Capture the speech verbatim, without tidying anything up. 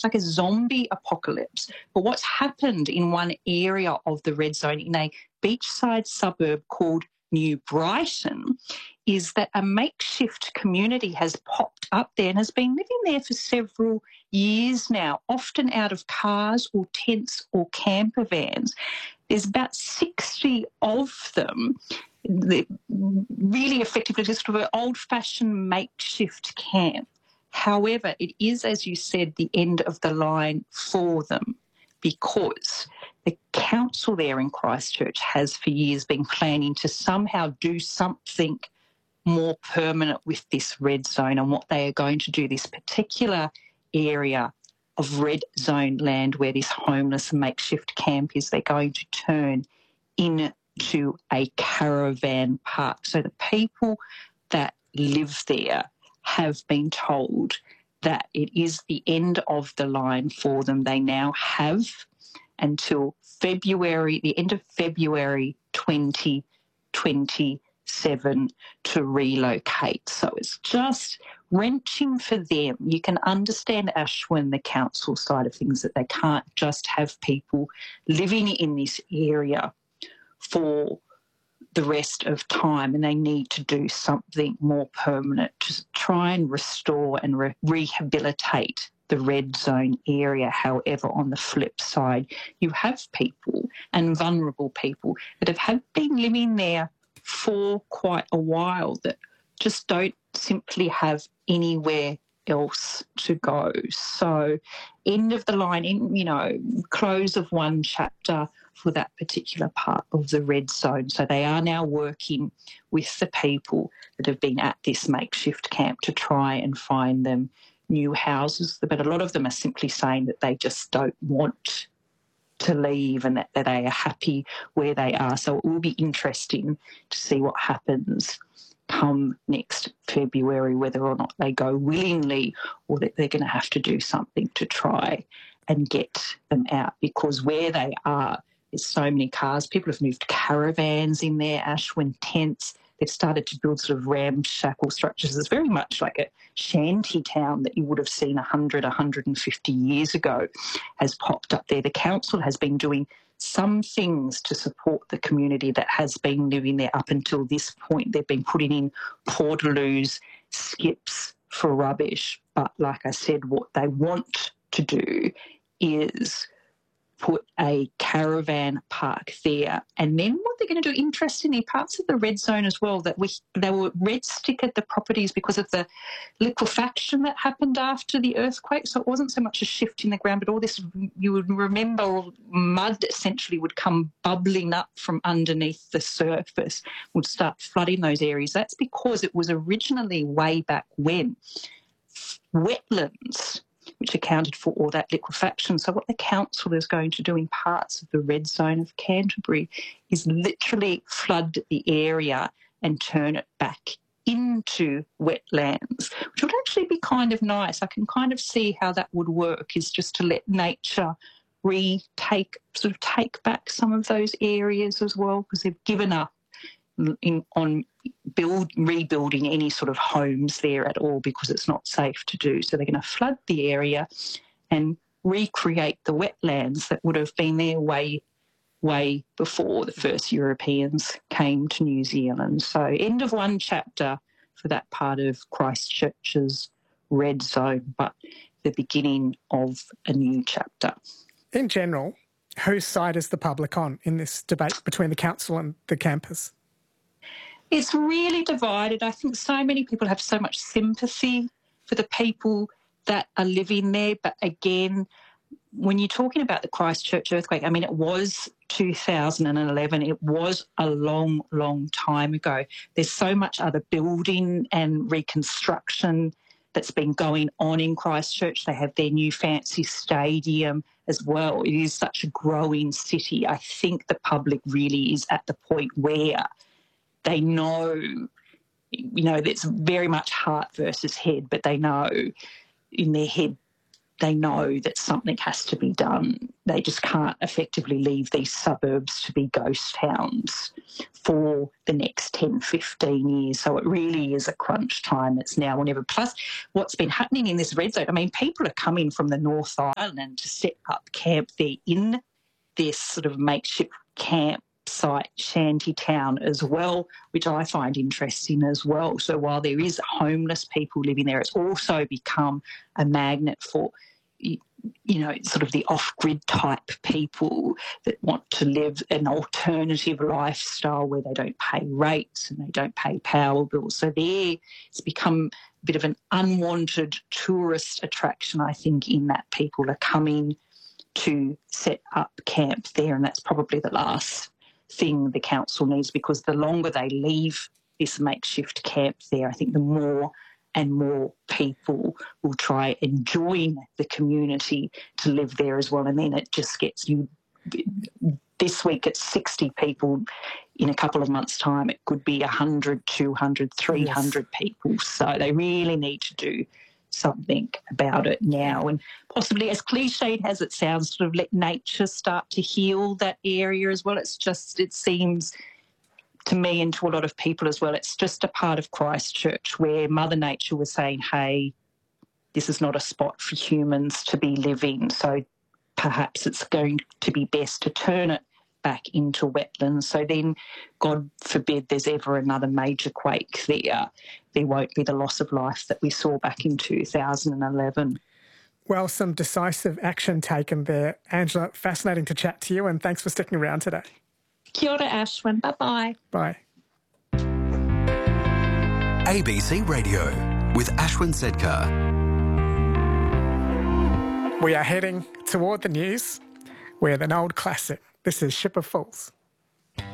It's like a zombie apocalypse. But what's happened in one area of the red zone in a beachside suburb called New Brighton is that a makeshift community has popped up there and has been living there for several years now, often out of cars or tents or camper vans. There's about sixty of them. They're really effectively just sort of an old-fashioned makeshift camp. However, it is, as you said, the end of the line for them because the council there in Christchurch has for years been planning to somehow do something more permanent with this red zone, and what they are going to do, this particular area of red zone land where this homeless makeshift camp is, they're going to turn into a caravan park. So the people that live there have been told that it is the end of the line for them. They now have until February, the end of February twenty twenty-seven to relocate. So it's just wrenching for them. You can understand Ashwin, the council side of things, that they can't just have people living in this area for the rest of time, and they need to do something more permanent to try and restore and re- rehabilitate the red zone area. However, on the flip side, you have people and vulnerable people that have, have been living there for quite a while that just don't simply have anywhere else to go. So end of the line, in, you know, close of one chapter for that particular part of the red zone. So they are now working with the people that have been at this makeshift camp to try and find them new houses. But a lot of them are simply saying that they just don't want to leave and that, that they are happy where they are. So it will be interesting to see what happens come next February, whether or not they go willingly or that they're going to have to do something to try and get them out, because where they are, there's so many cars. People have moved caravans in there, Ashwin tents. They've started to build sort of ramshackle structures. It's very much like a shanty town that you would have seen one hundred, one hundred fifty years ago has popped up there. The council has been doing some things to support the community that has been living there up until this point. They've been putting in portaloos, skips for rubbish. But like I said, what they want to do is put a caravan park there. And then what they're going to do, interestingly, parts of the red zone as well, that we they were red stickered the properties because of the liquefaction that happened after the earthquake. So it wasn't so much a shift in the ground, but all this, you would remember, mud essentially would come bubbling up from underneath the surface, would start flooding those areas. That's because it was originally way back when wetlands which accounted for all that liquefaction. So what the council is going to do in parts of the red zone of Canterbury is literally flood the area and turn it back into wetlands, which would actually be kind of nice. I can kind of see how that would work, is just to let nature retake, sort of take back some of those areas as well, because they've given up in, on build rebuilding any sort of homes there at all because it's not safe to do. So they're going to flood the area and recreate the wetlands that would have been there way, way before the first Europeans came to New Zealand. So end of one chapter for that part of Christchurch's red zone, but the beginning of a new chapter. In general, whose side is the public on in this debate between the council and the campus? It's really divided. I think so many people have so much sympathy for the people that are living there. But again, when you're talking about the Christchurch earthquake, I mean, it was two thousand eleven. It was a long, long time ago. There's so much other building and reconstruction that's been going on in Christchurch. They have their new fancy stadium as well. It is such a growing city. I think the public really is at the point where they know, you know, it's very much heart versus head, but they know in their head they know that something has to be done. They just can't effectively leave these suburbs to be ghost towns for the next ten, fifteen years. So it really is a crunch time. It's now or never. Plus, what's been happening in this red zone, I mean, people are coming from the North Island to set up camp there in this sort of makeshift camp site shanty town as well, which I find interesting as well. So while there is homeless people living there, it's also become a magnet for, you know, sort of the off-grid type people that want to live an alternative lifestyle where they don't pay rates and they don't pay power bills. So there it's become a bit of an unwanted tourist attraction, I think, in that people are coming to set up camp there, and that's probably the last thing the council needs, because the longer they leave this makeshift camp there, I think the more and more people will try and join the community to live there as well. And then it just gets you, this week it's sixty people. In a couple of months' time, it could be one hundred, two hundred, three hundred yes. people. So they really need to do something about it now, and possibly, as cliched as it sounds, sort of let nature start to heal that area as well. It's just, it seems to me and to a lot of people as well, it's just a part of Christchurch where Mother Nature was saying, hey, this is not a spot for humans to be living, so perhaps it's going to be best to turn it back into wetlands. So then, God forbid there's ever another major quake there, there won't be the loss of life that we saw back in two thousand eleven. Well, some decisive action taken there. Angela, fascinating to chat to you, and thanks for sticking around today. Kia ora, Ashwin. Bye-bye. Bye. A B C Radio with Ashwin Sedkar. We are heading toward the news with an old classic. This is Ship of Fools.